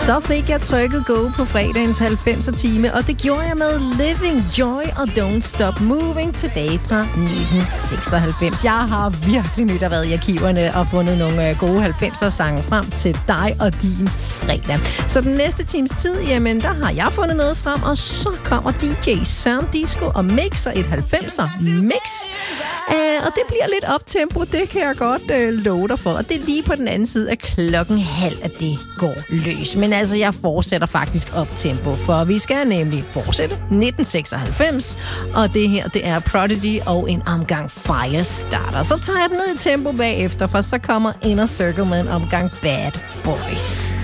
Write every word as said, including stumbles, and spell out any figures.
Så fik jeg trykket go på fredagens halvfemser time, og det gjorde jeg med Living Joy og Don't Stop Moving tilbage fra nitten seksoghalvfems. Jeg har virkelig nyt at været i arkiverne og fundet nogle gode halvfemser sange frem til dig og din fredag. Så den næste times tid, jamen der har jeg fundet noget frem, og så kommer D J Sound Disco og mixer et halvfemser mix. Uh, og det bliver lidt optempo, det kan jeg godt uh, love dig for. Og det er lige på den anden side af klokken halv, at det går løs. Men altså, jeg fortsætter faktisk optempo, for vi skal nemlig fortsætte nitten seksoghalvfems. Og det her, det er Prodigy og en omgang Firestarter. Så tager jeg den ned i tempo bagefter, for så kommer Inner Circle med en omgang Bad Boys.